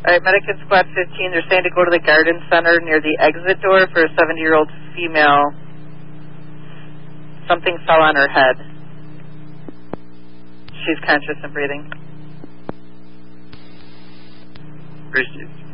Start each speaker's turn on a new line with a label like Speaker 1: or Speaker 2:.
Speaker 1: All right, Medic in Squad 15, they're saying to go to the garden center near the exit door for a 70-year-old female. Something fell on her head. She's conscious and breathing.
Speaker 2: Received.